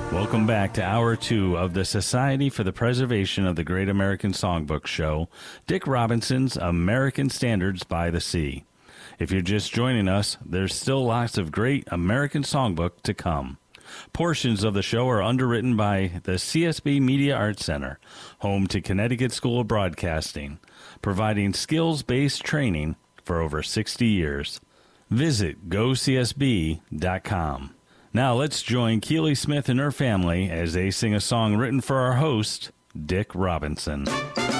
Welcome back to Hour 2 of the Society for the Preservation of the Great American Songbook show, Dick Robinson's American Standards by the Sea. If you're just joining us, there's still lots of great American songbook to come. Portions of the show are underwritten by the CSB Media Arts Center, home to Connecticut School of Broadcasting, providing skills-based training for over 60 years. Visit gocsb.com. Now let's join Keely Smith and her family as they sing a song written for our host, Dick Robinson.